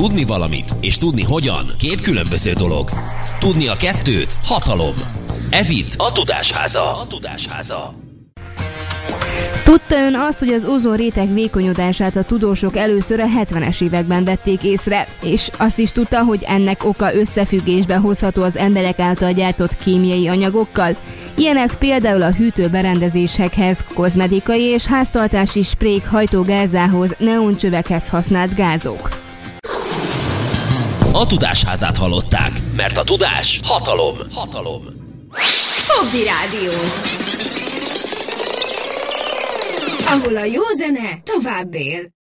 Tudni valamit és tudni hogyan két különböző dolog. Tudni a kettőt hatalom. Ez itt a Tudásháza. Tudta ön azt, hogy az ózonréteg vékonyodását a tudósok először a 70-es években vették észre, és azt is tudta, hogy ennek oka összefüggésbe hozható az emberek által gyártott kémiai anyagokkal? Ilyenek például a hűtőberendezésekhez, kozmetikai és háztartási sprék hajtógázához, neoncsövekhez használt gázok. A Tudásházát hallották, mert a tudás hatalom. Hobby Rádió, ahol a jó zene tovább él.